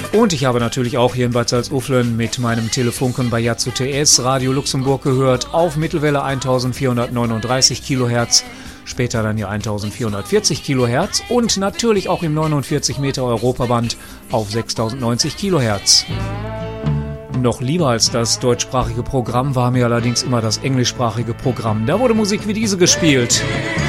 Und ich habe natürlich auch hier in Bad Salzuflen mit meinem Telefunken bei Yazoo TS Radio Luxemburg gehört auf Mittelwelle 1439 Kilohertz, später dann hier 1440 Kilohertz und natürlich auch im 49 Meter Europaband auf 6090 Kilohertz. Noch lieber als das deutschsprachige Programm war mir allerdings immer das englischsprachige Programm. Da wurde Musik wie diese gespielt.